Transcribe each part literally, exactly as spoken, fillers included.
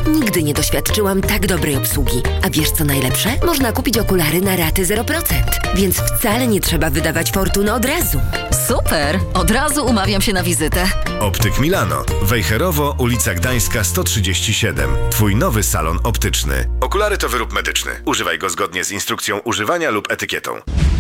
Nigdy nie doświadczyłam tak dobrej obsługi. A wiesz co najlepsze? Można kupić okulary na raty zero procent, więc wcale nie trzeba wydawać fortuny od razu. Super! Od razu umawiam się na wizytę. Optyk Milano. Wejherowo, ulica Gdańska sto trzydzieści siedem. Twój nowy salon optyczny. Okulary to wyrób medyczny. Używaj go zgodnie z instrukcją używania lub etykietą.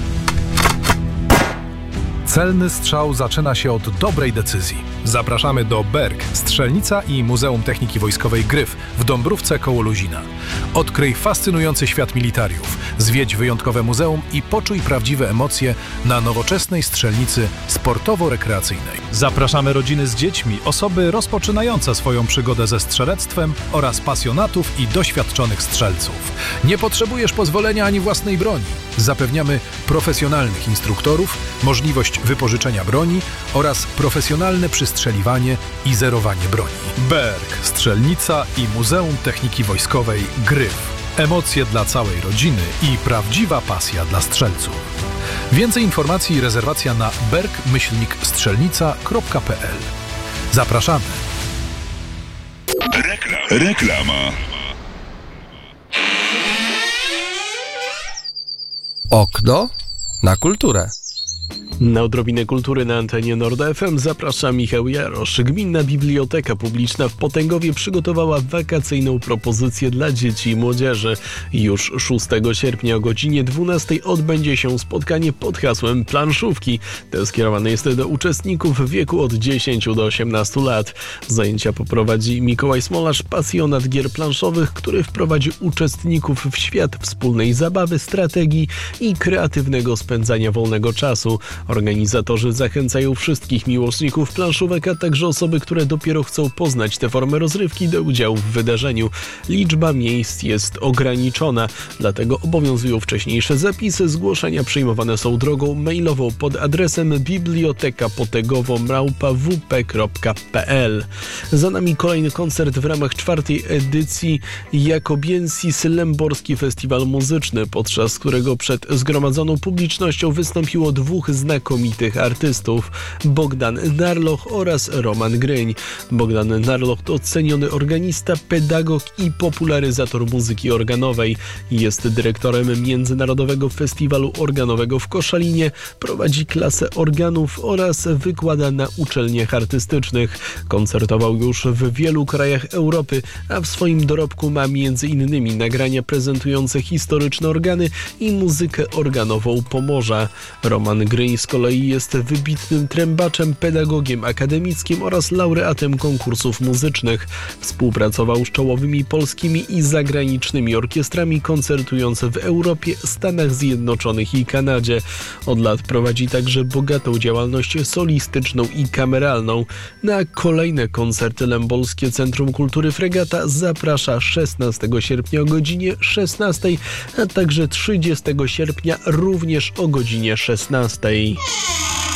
Celny strzał zaczyna się od dobrej decyzji. Zapraszamy do Berg, Strzelnica i Muzeum Techniki Wojskowej Gryf w Dąbrówce koło Luzina. Odkryj fascynujący świat militariów, zwiedź wyjątkowe muzeum i poczuj prawdziwe emocje na nowoczesnej strzelnicy sportowo-rekreacyjnej. Zapraszamy rodziny z dziećmi, osoby rozpoczynające swoją przygodę ze strzelectwem oraz pasjonatów i doświadczonych strzelców. Nie potrzebujesz pozwolenia ani własnej broni. Zapewniamy profesjonalnych instruktorów, możliwość wypożyczenia broni oraz profesjonalne przystrzeliwanie i zerowanie broni. Berg, Strzelnica i Muzeum Techniki Wojskowej Gryf. Emocje dla całej rodziny i prawdziwa pasja dla strzelców. Więcej informacji i rezerwacja na berg myślnik strzelnica kropka p l. Zapraszamy. Rekla- Reklama. Okno na kulturę. Na odrobinę kultury na antenie Nord F M zaprasza Michał Jarosz. Gminna Biblioteka Publiczna w Potęgowie przygotowała wakacyjną propozycję dla dzieci i młodzieży. Już szóstego sierpnia o godzinie dwunastej odbędzie się spotkanie pod hasłem Planszówki. To skierowane jest do uczestników w wieku od dziesięciu do osiemnastu lat. Zajęcia poprowadzi Mikołaj Smolarz, pasjonat gier planszowych, który wprowadzi uczestników w świat wspólnej zabawy, strategii i kreatywnego spędzania wolnego czasu. Organizatorzy zachęcają wszystkich miłośników planszówek, a także osoby, które dopiero chcą poznać tę formę rozrywki, do udziału w wydarzeniu. Liczba miejsc jest ograniczona, dlatego obowiązują wcześniejsze zapisy. Zgłoszenia przyjmowane są drogą mailową pod adresem biblioteka potegowo małpa w p kropka p l. Za nami kolejny koncert w ramach czwartej edycji Jacobiensis Lęborski Festiwal Muzyczny, podczas którego przed zgromadzoną publicznością wystąpiło dwóch znakomitych artystów: Bogdan Narloch oraz Roman Gryń. Bogdan Narloch to ceniony organista, pedagog i popularyzator muzyki organowej. Jest dyrektorem Międzynarodowego Festiwalu Organowego w Koszalinie, prowadzi klasę organów oraz wykłada na uczelniach artystycznych. Koncertował już w wielu krajach Europy, a w swoim dorobku ma między innymi nagrania prezentujące historyczne organy i muzykę organową Pomorza. Roman Gryń z kolei jest wybitnym trębaczem, pedagogiem akademickim oraz laureatem konkursów muzycznych. Współpracował z czołowymi polskimi i zagranicznymi orkiestrami, koncertując w Europie, Stanach Zjednoczonych i Kanadzie. Od lat prowadzi także bogatą działalność solistyczną i kameralną. Na kolejne koncerty Lębolskie Centrum Kultury Fregata zaprasza szesnastego sierpnia o godzinie szesnastej, a także trzydziestego sierpnia również o godzinie szesnastej.